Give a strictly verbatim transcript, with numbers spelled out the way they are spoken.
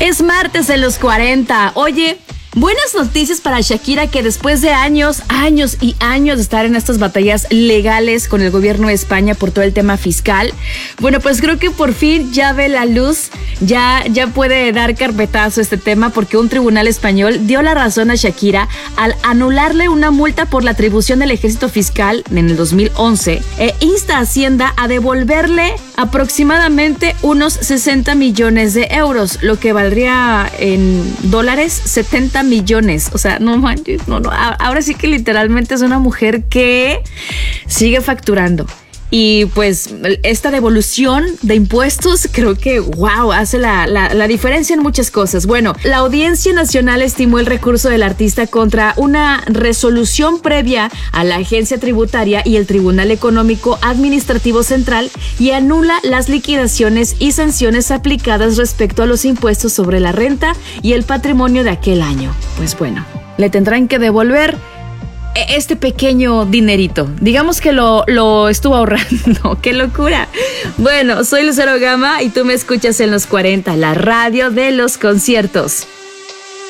Es martes en los cuarenta. Oye, buenas noticias para Shakira, que después de años, años y años de estar en estas batallas legales con el gobierno de España por todo el tema fiscal, bueno, pues creo que por fin ya ve la luz, ya, ya puede dar carpetazo a este tema, porque un tribunal español dio la razón a Shakira al anularle una multa por la atribución del ejército fiscal en el dos mil once e insta a Hacienda a devolverle aproximadamente unos sesenta millones de euros, lo que valdría en dólares setenta millones. O sea, no manches, no, no. Ahora sí que literalmente es una mujer que sigue facturando. Y pues esta devolución de impuestos creo que, wow, hace la, la, la diferencia en muchas cosas. Bueno, la Audiencia Nacional estimó el recurso del artista contra una resolución previa a la Agencia Tributaria y el Tribunal Económico Administrativo Central, y anula las liquidaciones y sanciones aplicadas respecto a los impuestos sobre la renta y el patrimonio de aquel año. Pues bueno, le tendrán que devolver este pequeño dinerito. Digamos que lo, lo estuvo ahorrando. ¡Qué locura! Bueno, soy Lucero Gama y tú me escuchas en Los cuarenta, la radio de los conciertos.